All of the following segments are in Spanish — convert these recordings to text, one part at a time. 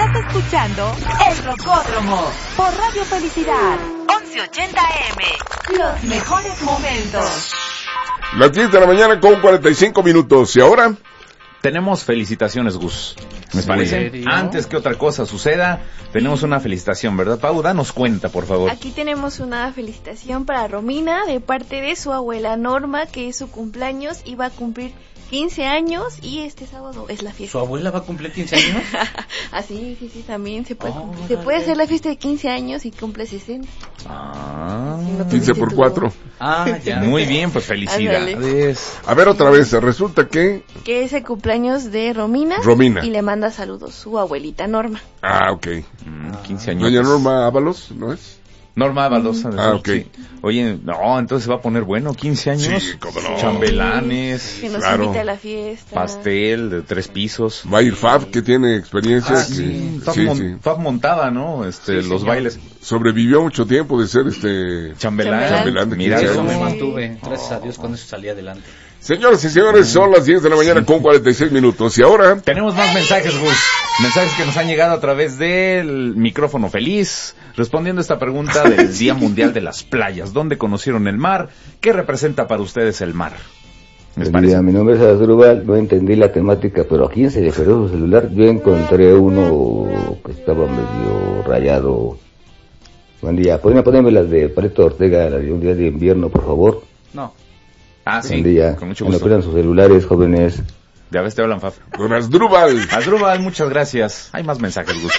Estás escuchando El Rocódromo por Radio Felicidad 1180 AM. Los mejores momentos. Las 10 de la mañana con 45 minutos. ¿Y ahora? Tenemos felicitaciones, Gus. ¿Me parece? Antes que otra cosa suceda, tenemos una felicitación, ¿verdad, Pau? Danos cuenta, por favor. Aquí tenemos una felicitación para Romina de parte de su abuela Norma, que es su cumpleaños y va a cumplir 15 años y este sábado es la fiesta. ¿Su abuela va a cumplir 15 años? Así, sí, también se puede hacer la fiesta de 15 años y cumple 60. Ah, no 15 por 4. Ah, ya. Muy bien, pues felicidades. A ver, otra vez, resulta que es el cumpleaños de Romina. Y le manda saludos su abuelita Norma. Ah, ok. 15 años. Doña Norma Ábalos, ¿no es? Norma Ábalos. Ok. Sí. Oye, no, entonces se va a poner bueno, 15 años. Sí, cómo no. Chambelanes. Que nos invite a la fiesta. Pastel de 3 pisos. Va a ir Fab, que tiene experiencia. Fab montada, ¿no? Los bailes. Sobrevivió mucho tiempo de ser chambelán. Mira, eso me mantuve. Gracias a Dios, con eso salí adelante. Señoras y señores, son las 10 de la mañana con 46 minutos. Y ahora tenemos más mensajes, Gus. Mensajes que nos han llegado a través del micrófono feliz, respondiendo a esta pregunta del Día Mundial de las Playas. ¿Dónde conocieron el mar? ¿Qué representa para ustedes el mar? Buen día, mi nombre es Asdrúbal. No entendí la temática, pero aquí en se referó su celular. Yo encontré uno que estaba medio rayado. Buen día. ¿Podrían ponerme las de Pareto Ortega, la de Un Día de Invierno, por favor? No. Ah, sí, con mucho gusto. Cuando sus celulares, jóvenes. Ya ves, te hablan, Faf. Con Asdrúbal. Asdrúbal, muchas gracias. Hay más mensajes, Gus.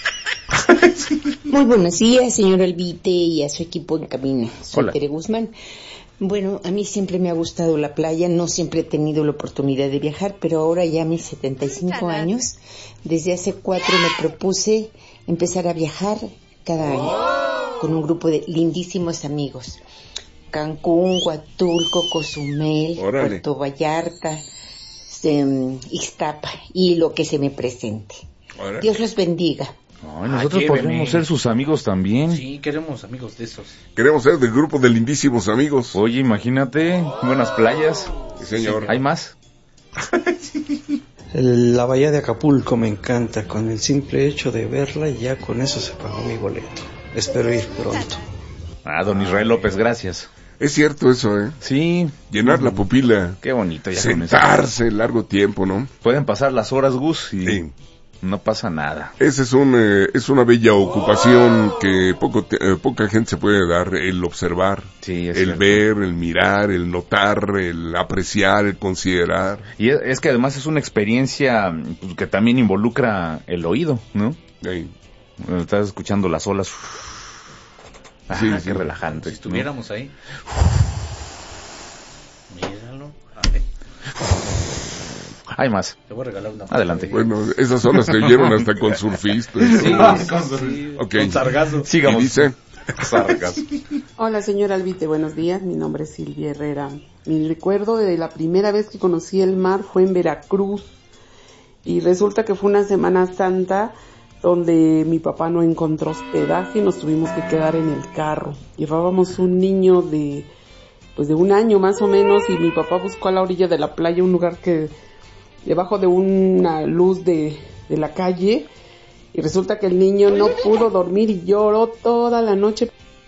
Muy buenos días, señor Albite, y a su equipo en camino. Soy Tere Guzmán. Bueno, a mí siempre me ha gustado la playa, no siempre he tenido la oportunidad de viajar, pero ahora ya a mis 75 años, desde hace 4 me propuse empezar a viajar cada año con un grupo de lindísimos amigos. Cancún, Huatulco, Cozumel, Puerto Vallarta, Ixtapa y lo que se me presente. Dios los bendiga. Nosotros podríamos ser sus amigos también. Sí, queremos amigos de esos. Queremos ser del grupo de lindísimos amigos. Oye, imagínate, buenas playas. Sí, señor. ¿Hay más? La bahía de Acapulco me encanta. Con el simple hecho de verla, ya con eso se pagó mi boleto. Espero ir pronto. Don Israel López, gracias. Es cierto eso, ¿eh? Sí. Llenar la pupila. Qué bonito. Ya sentarse largo tiempo, ¿no? Pueden pasar las horas, Gus, y no pasa nada. Esa es una bella ocupación que poca gente se puede dar, el observar, el ver, el mirar, el notar, el apreciar, el considerar. Y es que además es una experiencia que también involucra el oído, ¿no? Sí. Estás escuchando las olas. Qué relajante. Si estuviéramos ahí. Míralo. Hay más. Te voy a regalar una. Adelante. Bueno, esas son las que oyeron hasta con surfistas. Con sargazo. Sigamos. Y dice sargazo. Hola, señor Albite, buenos días. Mi nombre es Silvia Herrera. Mi recuerdo de la primera vez que conocí el mar fue en Veracruz. Y resulta que fue una Semana Santa donde mi papá no encontró hospedaje y nos tuvimos que quedar en el carro. Llevábamos un niño de 1 año más o menos y mi papá buscó a la orilla de la playa un lugar que debajo de una luz de la calle y resulta que el niño no pudo dormir y lloró toda la noche.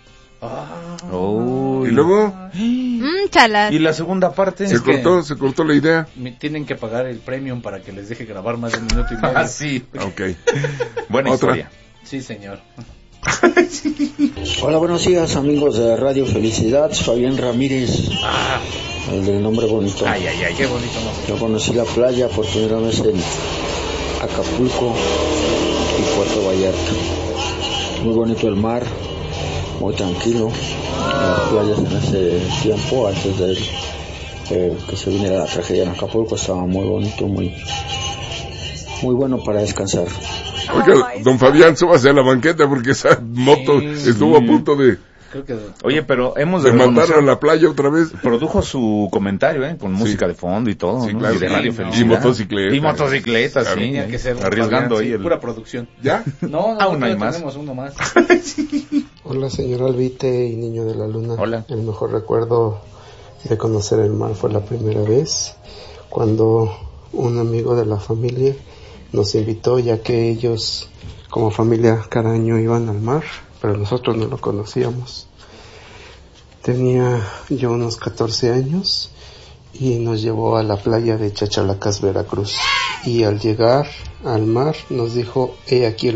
¿Y luego? Chalas. ¿Y la segunda parte? Se cortó la idea. Me tienen que pagar el premium para que les deje grabar más de 1 minuto y medio. Sí. Ok. Buena historia. Sí, señor. Hola, buenos días, amigos de Radio Felicidad. Fabián Ramírez. El del nombre bonito. Qué bonito nombre. Yo conocí la playa por primera vez en Acapulco y Puerto Vallarta. Muy bonito el mar, muy tranquilo. Las playas en ese tiempo, antes de que se viniera la tragedia en Acapulco, estaba muy bonito, muy bueno para descansar. Oiga, don Fabián, súbase a la banqueta porque esa moto estuvo a punto de... Oye, pero hemos de mandar a la playa otra vez. Produjo su comentario, con música de fondo y todo, sí, ¿no? Claro, y de Radio Felicidad. Y motocicletas. Claro. Tenía que ser arriesgando ahí. Pura producción. ¿Ya? No, aún hay más. Tenemos uno más. Hola, señor Albite y Niño de la Luna. Hola. El mejor recuerdo de conocer el mar fue la primera vez cuando un amigo de la familia nos invitó, ya que ellos como familia cada año iban al mar, pero nosotros no lo conocíamos. Tenía yo unos 14 años y nos llevó a la playa de Chachalacas, Veracruz. Y al llegar al mar nos dijo: he aquí el